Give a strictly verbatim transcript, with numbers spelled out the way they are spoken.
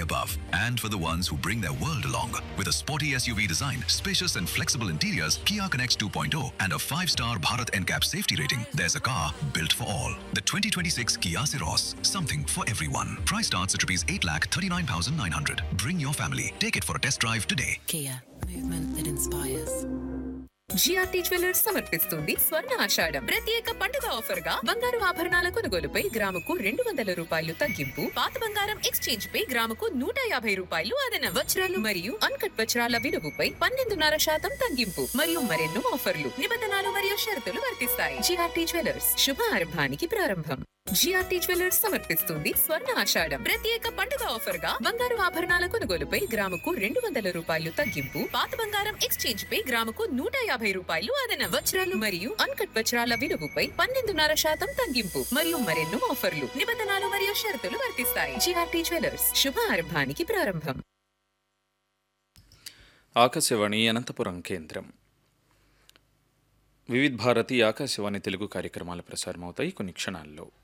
above. And for the ones who bring their world along. With a sporty S U V design, spacious and flexible interiors, Kia Connects two point oh, and a five-star Bharat N C A P safety rating, there's a car built for all. The twenty twenty-six Kia Ceros, something for everyone. Price starts at rupees eight lakh thirty-nine thousand nine hundred. Bring your family. Take it for a test drive today. Kia, movement that inspires. GRT jewellers సమర్పిస్తుంది స్వర్ణ ఆషాఢం ప్రత్యేక పండుగ offer గా బంగారు ఆభరణాల కొనుగోలుపై గ్రాముకు రెండు వందల రూపాయలు తగ్గింపు, పాత బంగారం ఎక్స్చేంజ్ పై గ్రాముకు నూట యాభై రూపాయలు అదన, వజ్రాలు మరియు అన్కట్ వజ్రాల విలువపై పన్నెండున్నర శాతం తగ్గింపు మరియు మరెన్నో ఆఫర్లు, నిబంధనలు మరియు షరతులు వర్తిస్తాయి. జిఆర్టీ జ్యువెలర్స్ శుభ ఆరంభానికి ప్రారంభం. జిఆర్టీ జ్యువెలర్స్ సమర్పిస్తుంది స్వర్ణ ఆషాఢం ప్రత్యేక పండుగ ఆఫర్ గా బంగారు ఆభరణాల కొనుగోలుపై గ్రాముకు రెండు వందల రూపాయలు తగ్గింపు, పాత బంగారం ఎక్స్చేంజ్ పై గ్రాముకు నూట యాభై రూపాయలు అదన, వజ్రాలు మరియు అన్కట్ వజ్రాల విలువపై పన్నెండున్నర శాతం తగ్గింపు మరియు మరెన్నో ఆఫర్లు, నిబంధనలు మరియు షరతులు వర్తిస్తాయి. జిఆర్టీ జ్యువెలర్స్ శుభ ఆరంభానికి ప్రారంభం. ఆకాశవాణి అనంతపురం కేంద్రం. వివిధ భారతి ఆకాశవాణి తెలుగు కార్యక్రమాలు ప్రసారమవుతాయి కొన్ని క్షణాల్లో.